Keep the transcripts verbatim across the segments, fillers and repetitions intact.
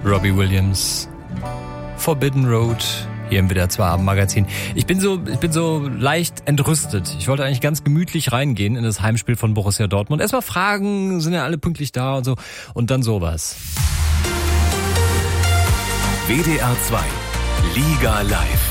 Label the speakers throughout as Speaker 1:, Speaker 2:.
Speaker 1: Robbie Williams, Forbidden Road, hier im W D R zwei Abendmagazin. Ich bin so, ich bin so leicht entrüstet. Ich wollte eigentlich ganz gemütlich reingehen in das Heimspiel von Borussia Dortmund. Erstmal fragen, sind ja alle pünktlich da und so. Und dann sowas.
Speaker 2: W D R zwei Liga Live.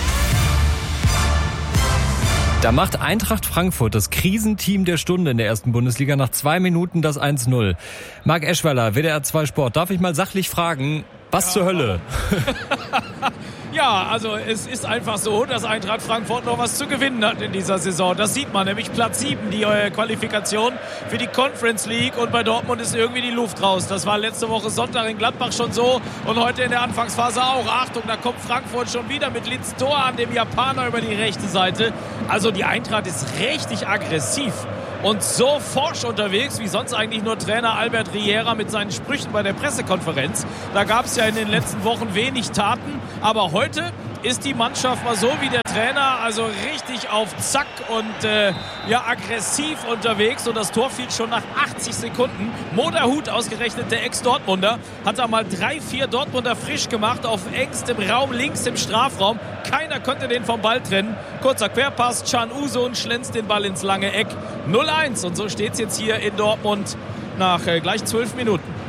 Speaker 1: Da macht Eintracht Frankfurt, das Krisenteam der Stunde in der ersten Bundesliga, nach zwei Minuten das eins null. Marc Eschweiler, W D R zwei Sport. Darf ich mal sachlich fragen, was ja, zur Hölle?
Speaker 3: Ja, also es ist einfach so, dass Eintracht Frankfurt noch was zu gewinnen hat in dieser Saison. Das sieht man, nämlich Platz sieben, die äh, Qualifikation für die Conference League. Und bei Dortmund ist irgendwie die Luft raus. Das war letzte Woche Sonntag in Gladbach schon so und heute in der Anfangsphase auch. Achtung, da kommt Frankfurt schon wieder mit Litz Tor an, dem Japaner, über die rechte Seite. Also die Eintracht ist richtig aggressiv und so forsch unterwegs, wie sonst eigentlich nur Trainer Albert Riera mit seinen Sprüchen bei der Pressekonferenz. Da gab es ja in den letzten Wochen wenig Taten, aber heute ist die Mannschaft mal so wie der Trainer, also richtig auf Zack und äh, ja aggressiv unterwegs. Und das Tor fiel schon nach achtzig Sekunden. Mo Dahut, ausgerechnet der Ex-Dortmunder, hat da mal drei, vier Dortmunder frisch gemacht auf engstem Raum, links im Strafraum. Keiner konnte den vom Ball trennen. Kurzer Querpass, Can Uzun schlänzt den Ball ins lange Eck. null eins und so steht es jetzt hier in Dortmund nach äh, gleich zwölf Minuten.